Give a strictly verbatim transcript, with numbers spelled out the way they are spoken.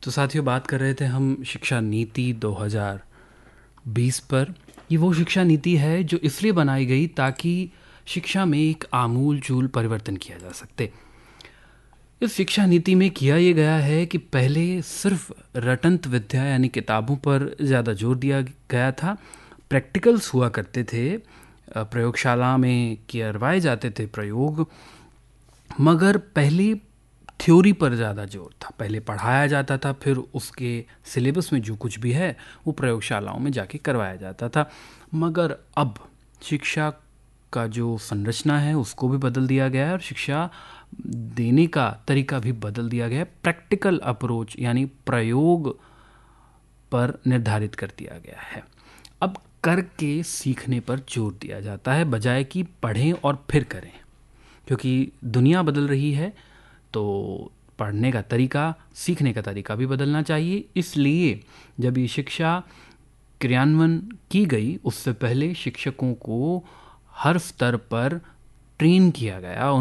तो साथियों, बात कर रहे थे हम शिक्षा नीति दो हज़ार बीस पर। ये वो शिक्षा नीति है जो इसलिए बनाई गई ताकि शिक्षा में एक आमूल चूल परिवर्तन किया जा सकते। इस शिक्षा नीति में किया ये गया है कि पहले सिर्फ रटंत विद्या यानी किताबों पर ज़्यादा जोर दिया गया था। प्रैक्टिकल्स हुआ करते थे, प्रयोगशाला में करवाए जाते थे प्रयोग, मगर पहले थ्योरी पर ज़्यादा जोर था। पहले पढ़ाया जाता था, फिर उसके सिलेबस में जो कुछ भी है वो प्रयोगशालाओं में जाके करवाया जाता था। मगर अब शिक्षा का जो संरचना है उसको भी बदल दिया गया है और शिक्षा देने का तरीका भी बदल दिया गया है। प्रैक्टिकल अप्रोच यानी प्रयोग पर निर्धारित कर दिया गया है। अब करके सीखने पर जोर दिया जाता है बजाय कि पढ़ें और फिर करें। क्योंकि दुनिया बदल रही है तो पढ़ने का तरीका, सीखने का तरीका भी बदलना चाहिए। इसलिए जब ये शिक्षा क्रियान्वयन की गई उससे पहले शिक्षकों को हर स्तर पर ट्रेन किया गया,